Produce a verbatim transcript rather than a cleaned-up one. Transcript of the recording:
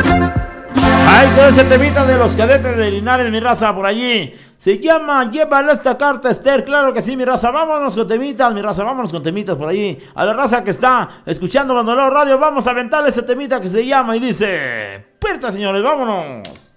Ahí quedó ese temita de los cadetes de Linares, mi raza, por allí. Se llama Llévale esta carta, Esther. Claro que sí, mi raza. Vámonos con temitas, mi raza. Vámonos con temitas por allí. A la raza que está escuchando Bandolero Radio, vamos a aventarle ese temita que se llama y dice: ¡Puerta, señores! ¡Vámonos!